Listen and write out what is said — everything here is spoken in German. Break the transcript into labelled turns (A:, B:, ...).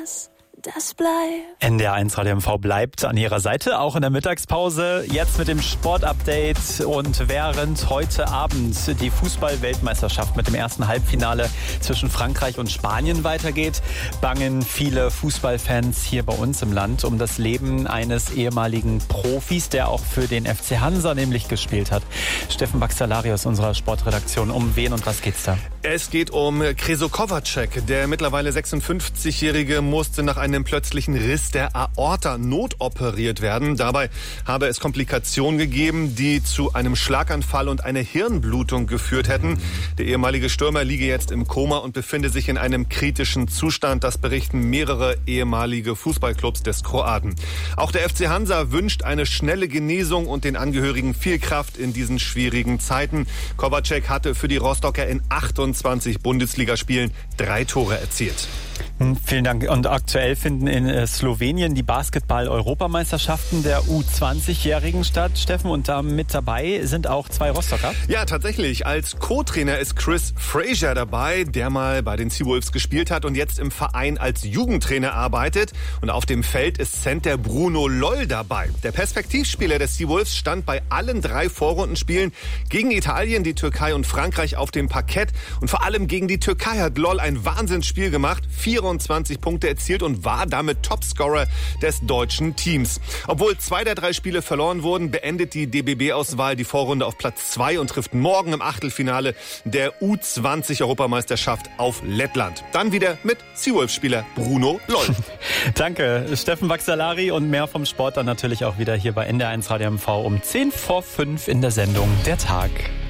A: Das bleibt.
B: NDR1 Radio MV bleibt an Ihrer Seite, auch in der Mittagspause. Jetzt mit dem Sportupdate und während heute Abend die Fußball-Weltmeisterschaft mit dem ersten Halbfinale zwischen Frankreich und Spanien weitergeht, bangen viele Fußballfans hier bei uns im Land um das Leben eines ehemaligen Profis, der auch für den FC Hansa nämlich gespielt hat. Steffen Baxalari aus unserer Sportredaktion. Um wen und was geht's da?
C: Es geht um Krešo Kovaček. Der mittlerweile 56-Jährige musste nach einem plötzlichen Riss der Aorta notoperiert werden. Dabei habe es Komplikationen gegeben, die zu einem Schlaganfall und einer Hirnblutung geführt hätten. Der ehemalige Stürmer liege jetzt im Koma und befinde sich in einem kritischen Zustand. Das berichten mehrere ehemalige Fußballclubs des Kroaten. Auch der FC Hansa wünscht eine schnelle Genesung und den Angehörigen viel Kraft in diesen schwierigen Zeiten. Kovaček hatte für die Rostocker in 28 Bundesligaspielen 3 Tore erzielt.
B: Vielen Dank. Und aktuell finden in Slowenien die Basketball-Europameisterschaften der U20-Jährigen statt, Steffen. Und da mit dabei sind auch 2 Rostocker.
C: Ja, tatsächlich. Als Co-Trainer ist Chris Frazier dabei, der mal bei den Seawolves gespielt hat und jetzt im Verein als Jugendtrainer arbeitet. Und auf dem Feld ist Center Bruno Loll dabei. Der Perspektivspieler des Seawolves stand bei allen 3 Vorrundenspielen gegen Italien, die Türkei und Frankreich auf dem Parkett. Und vor allem gegen die Türkei hat Loll ein Wahnsinnsspiel gemacht. 24 Punkte erzielt und war damit Topscorer des deutschen Teams. Obwohl 2 der 3 Spiele verloren wurden, beendet die DBB-Auswahl die Vorrunde auf Platz 2 und trifft morgen im Achtelfinale der U20-Europameisterschaft auf Lettland. Dann wieder mit Seawolves-Spieler Bruno Loll.
B: Danke, Steffen Baxalari, und mehr vom Sport dann natürlich auch wieder hier bei NDR1 Radio MV um 10 vor 5 in der Sendung Der Tag.